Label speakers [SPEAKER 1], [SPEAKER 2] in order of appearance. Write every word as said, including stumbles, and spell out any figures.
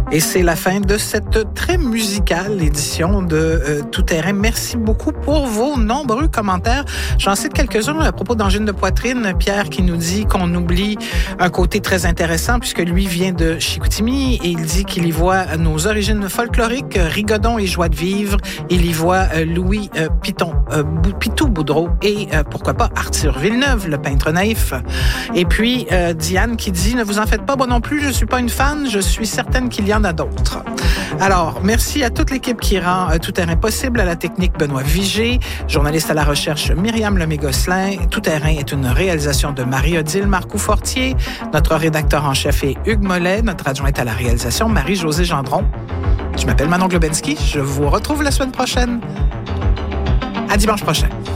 [SPEAKER 1] Et c'est la fin de cette très musicale édition de euh, Tout Terrain. Merci beaucoup pour vos nombreux commentaires. J'en cite quelques-uns à propos d'angine de poitrine. Pierre qui nous dit qu'on oublie un côté très intéressant puisque lui vient de Chicoutimi et il dit qu'il y voit nos origines folkloriques, Rigodon et joie de vivre. Il y voit euh, Louis euh, Piton, euh, Pitou Boudreau et euh, pourquoi pas Arthur Villeneuve, le peintre naïf. Et puis euh, Diane qui dit « Ne vous en faites pas, moi non plus, je suis pas une fan, je suis certaine qu'il y en a d'autres. » Alors, merci à toute l'équipe qui rend euh, Tout Terrain possible, à la technique Benoît Vigé, journaliste à la recherche Myriam Lemay-Gosselin. Tout Terrain est une réalisation de Marie-Odile Marcoux-Fortier. Notre rédacteur en chef est Hugues Mollet. Notre adjointe à la réalisation, Marie-Josée Gendron. Je m'appelle Manon Globensky. Je vous retrouve la semaine prochaine. À dimanche prochain.